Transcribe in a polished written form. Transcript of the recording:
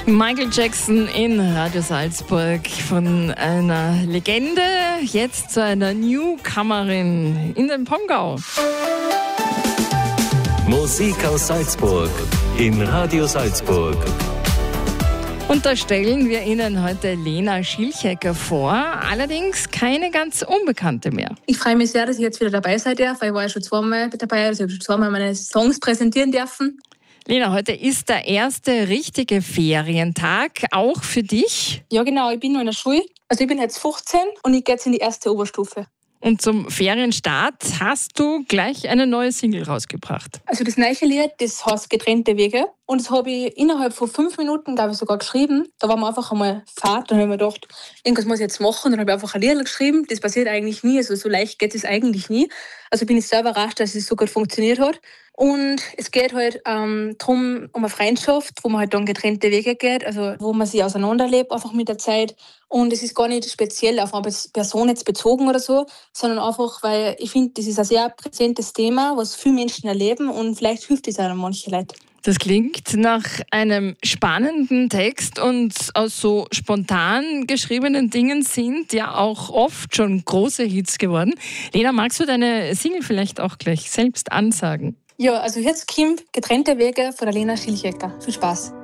Michael Jackson in Radio Salzburg, von einer Legende jetzt zu einer Newcomerin in den Pongau. Musik aus Salzburg in Radio Salzburg. Und da stellen wir Ihnen heute Lena Schilchecker vor, allerdings keine ganz Unbekannte mehr. Ich freue mich sehr, dass ich jetzt wieder dabei sein darf, weil ich war ja schon zweimal dabei, also ich habe schon zweimal meine Songs präsentieren dürfen. Lena, heute ist der erste richtige Ferientag, auch für dich. Ja genau, ich bin noch in der Schule, also ich bin jetzt 15 und ich gehe jetzt in die erste Oberstufe. Und zum Ferienstart hast du gleich eine neue Single rausgebracht. Also das neue Lied, das heißt «Getrennte Wege». Und das habe ich innerhalb von 5 Minuten, glaube ich, sogar geschrieben. Da war mir einfach einmal Fahrt. Dann habe ich mir gedacht, irgendwas muss ich jetzt machen. Dann habe ich einfach ein Lied geschrieben. Das passiert eigentlich nie. Also so leicht geht es eigentlich nie. Also bin ich sehr überrascht, dass es so gut funktioniert hat. Und es geht halt darum, um eine Freundschaft, wo man halt dann getrennte Wege geht. Also wo man sich auseinanderlebt, einfach mit der Zeit. Und es ist gar nicht speziell auf eine Person jetzt bezogen oder so, sondern einfach, weil ich finde, das ist ein sehr präsentes Thema, was viele Menschen erleben und vielleicht hilft es auch manche Leute. Das klingt nach einem spannenden Text und aus so spontan geschriebenen Dingen sind ja auch oft schon große Hits geworden. Lena, magst du deine Single vielleicht auch gleich selbst ansagen? Ja, also jetzt kommt «Getrennte Wege» von der Lena Schilchecker. Viel Spaß.